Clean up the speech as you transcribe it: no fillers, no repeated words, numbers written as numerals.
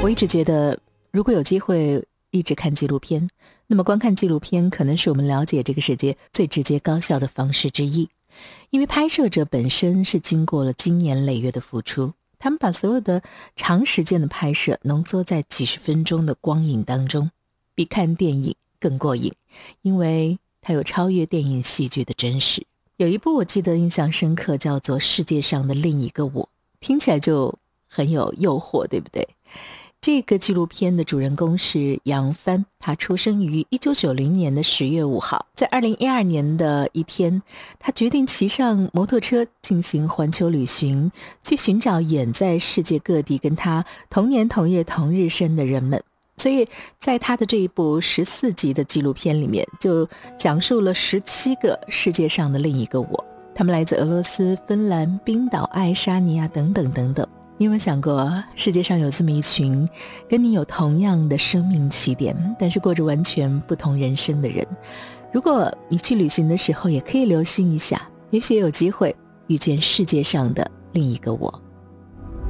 我一直觉得，如果有机会一直看纪录片，那么观看纪录片可能是我们了解这个世界最直接高效的方式之一。因为拍摄者本身是经过了经年累月的付出，他们把所有的长时间的拍摄浓缩在几十分钟的光影当中，比看电影更过瘾，因为它有超越电影戏剧的真实。有一部我记得印象深刻，叫做《世界上的另一个我》，听起来就很有诱惑，对不对？这个纪录片的主人公是杨帆，他出生于1990年的10月5号，在2012年的一天，他决定骑上摩托车进行环球旅行，去寻找远在世界各地跟他同年同月同日生的人们。所以在他的这一部14集的纪录片里面，就讲述了17个世界上的另一个我，他们来自俄罗斯、芬兰、冰岛、爱沙尼亚等等等等。你有没有想过，世界上有这么一群跟你有同样的生命起点，但是过着完全不同人生的人？如果你去旅行的时候，也可以留心一下，也许有机会遇见世界上的另一个我。